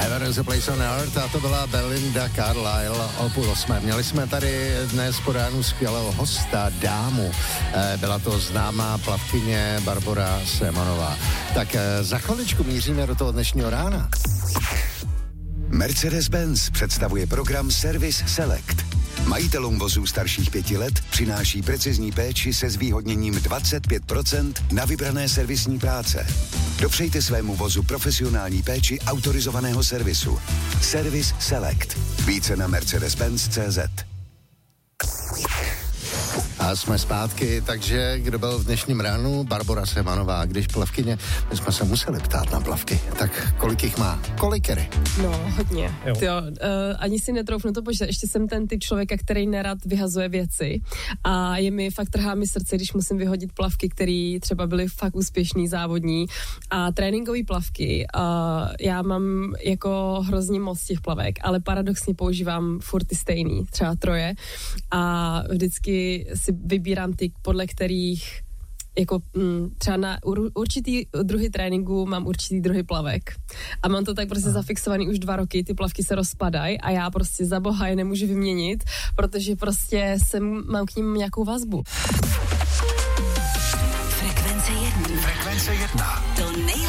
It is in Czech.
Heaven is a Place on Earth a to byla Belinda Carlisle o 7:30. Měli jsme tady dnes po ránu skvělého hosta, dámu. Byla to známá plavkyně Barbora Simonová. Tak za chviličku míříme do toho dnešního rána. Mercedes-Benz představuje program Service Select. Majitelům vozů starších 5 let přináší precizní péči se zvýhodněním 25% na vybrané servisní práce. Dopřejte svému vozu profesionální péči autorizovaného servisu. Service Select. Více na Mercedes-Benz.cz. A jsme zpátky, takže kdo byl v dnešním ránu? Barbora Simonová, když plavkyně, my jsme se museli ptát na plavky. Tak kolik jich má? Kolikery? No, hodně. Ani si netroufnu to počítat. Ještě jsem ten typ člověka, který nerad vyhazuje věci a je mi fakt trhá mi srdce, když musím vyhodit plavky, které třeba byly fakt úspěšný, závodní a tréninkové plavky. Já mám jako hrozně moc těch plavek, ale paradoxně používám furt ty stejný, třeba 3 a vždycky si vybírám ty, podle kterých jako třeba na určitý druhy tréninku mám určitý druhy plavek. A mám to tak prostě zafixovaný už 2 roky, ty plavky se rozpadají a já prostě za boha je nemůžu vyměnit, protože prostě mám k ním nějakou vazbu. Frekvence 1. Frekvence 1. To nejlepší